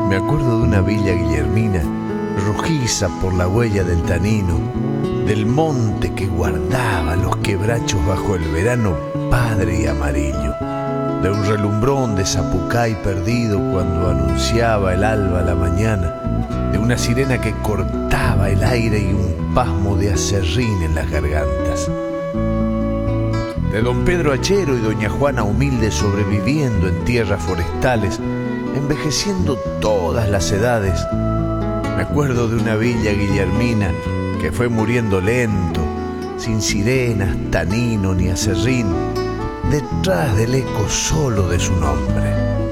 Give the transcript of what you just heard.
Me acuerdo de una villa guillermina, rojiza por la huella del tanino, del monte que guardaba los quebrachos bajo el verano padre y amarillo, de un relumbrón de zapucay perdido cuando anunciaba el alba a la mañana, de una sirena que cortaba el aire y un pasmo de acerrín en las gargantas, de don Pedro Hachero y doña Juana humilde sobreviviendo en tierras forestales, envejeciendo todas las edades. Me acuerdo de una villa guillermina que fue muriendo lento, sin sirenas, tanino ni acerrín, detrás del eco solo de su nombre.